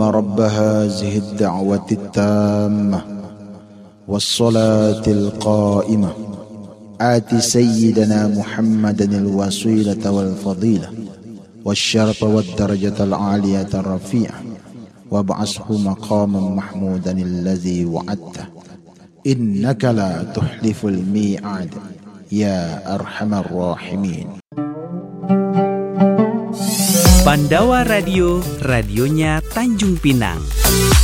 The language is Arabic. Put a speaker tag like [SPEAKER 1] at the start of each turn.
[SPEAKER 1] اللهم رب هذه الدعوة التامة والصلاة القائمة آت سيدنا محمدا الوسيلة والفضيلة والشرف والدرجة العالية الرفيعة وابعثه مقاما محمودا الذي وعدته إنك لا تخلف الميعاد يا أرحم الراحمين.
[SPEAKER 2] Pandawa Radio, radionya Tanjung Pinang.